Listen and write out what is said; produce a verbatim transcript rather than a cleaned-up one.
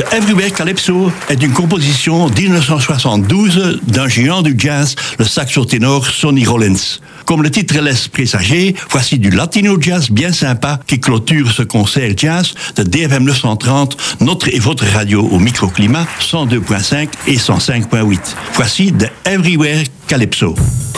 Everywhere Calypso est une composition dix-neuf cent soixante-douze d'un géant du jazz, le saxo-ténor Sonny Rollins. Comme le titre laisse présager, voici du latino jazz bien sympa qui clôture ce concert jazz de D F M neuf cent trente, notre et votre radio au microclimat cent deux point cinq et cent cinq point huit. Voici de Everywhere Calypso.